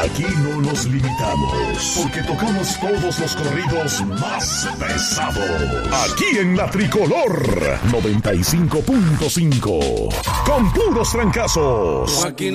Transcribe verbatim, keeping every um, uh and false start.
Aquí no nos limitamos, porque tocamos todos los corridos más pesados. Aquí en la Tricolor noventa y cinco punto cinco, con puros trancazos. Joaquín